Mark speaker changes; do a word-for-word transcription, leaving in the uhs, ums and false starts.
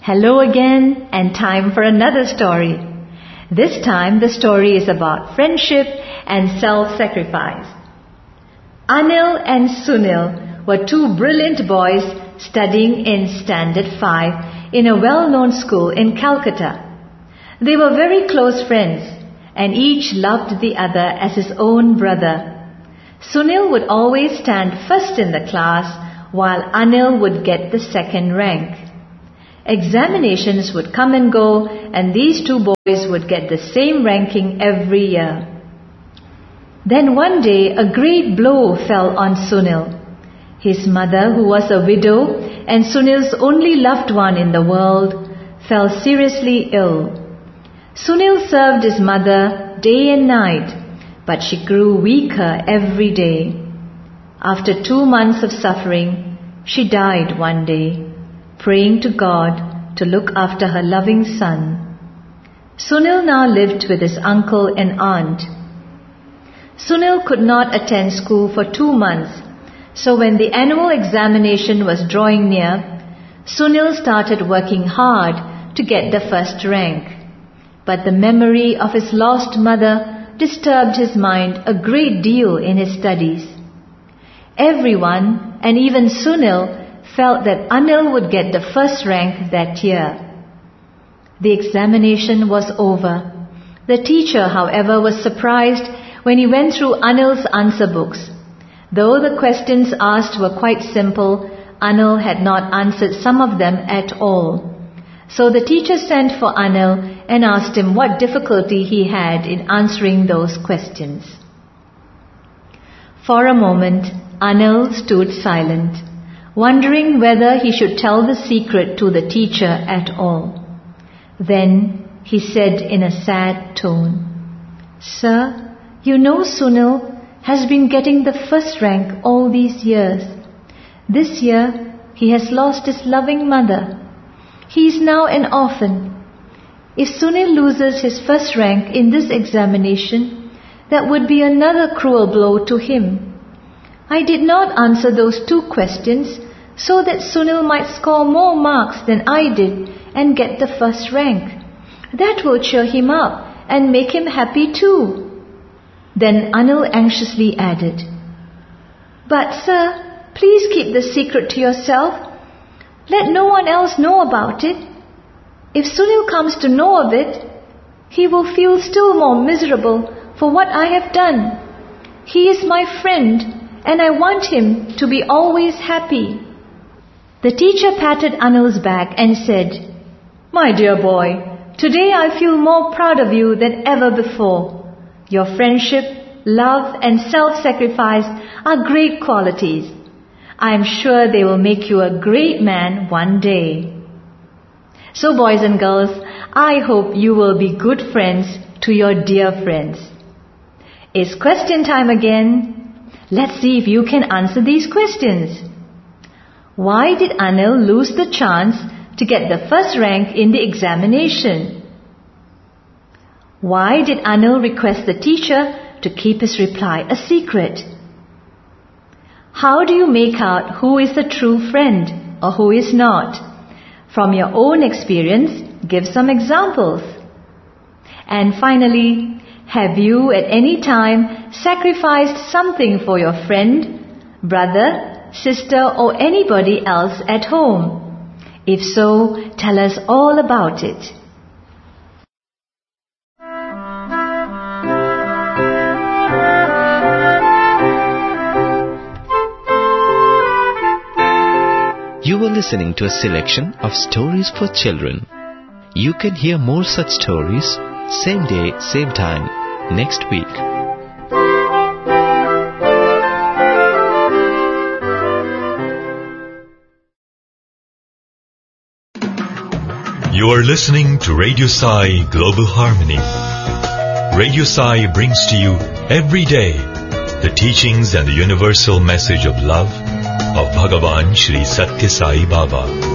Speaker 1: Hello again, and time for another story. This time the story is about friendship and self-sacrifice. Anil and Sunil were two brilliant boys studying in Standard five in a well-known school in Calcutta. They were very close friends and each loved the other as his own brother. Sunil would always stand first in the class while Anil would get the second rank. Examinations would come and go and these two boys would get the same ranking every year. Then one day a great blow fell on Sunil. His mother, who was a widow and Sunil's only loved one in the world, fell seriously ill. Sunil served his mother day and night, but she grew weaker every day. After two months of suffering, she died one day, praying to God to look after her loving son. Sunil now lived with his uncle and aunt. Sunil could not attend school for two months, so when the annual examination was drawing near, Sunil started working hard to get the first rank. But the memory of his lost mother disturbed his mind a great deal in his studies. Everyone, and even Sunil, felt that Anil would get the first rank that year. The examination was over. The teacher, however, was surprised when he went through Anil's answer books. Though the questions asked were quite simple, Anil had not answered some of them at all. So the teacher sent for Anil and asked him what difficulty he had in answering those questions. For a moment, Anil stood silent, wondering whether he should tell the secret to the teacher at all. Then he said in a sad tone, "Sir, you know Sunil has been getting the first rank all these years. This year he has lost his loving mother. He is now an orphan. If Sunil loses his first rank in this examination, that would be another cruel blow to him. I did not answer those two questions so that Sunil might score more marks than I did and get the first rank. That will cheer him up and make him happy too." Then Anil anxiously added, "But sir, please keep the secret to yourself. Let no one else know about it. If Sunil comes to know of it, he will feel still more miserable for what I have done. He is my friend and I want him to be always happy." The teacher patted Anil's back and said, "My dear boy, today I feel more proud of you than ever before. Your friendship, love and self-sacrifice are great qualities. I am sure they will make you a great man one day." So boys and girls, I hope you will be good friends to your dear friends. It's question time again. Let's see if you can answer these questions. Why did Anil lose the chance to get the first rank in the examination? Why did Anil request the teacher to keep his reply a secret? How do you make out who is a true friend or who is not? From your own experience, give some examples. And finally, have you at any time sacrificed something for your friend, brother, sister or anybody else at home? If so, tell us all about it.
Speaker 2: You were listening to a selection of stories for children. You can hear more such stories, same day, same time, next week.
Speaker 3: You are listening to Radio Sai Global Harmony. Radio Sai brings to you every day the teachings and the universal message of love of Bhagavan Shri Satya Sai Baba.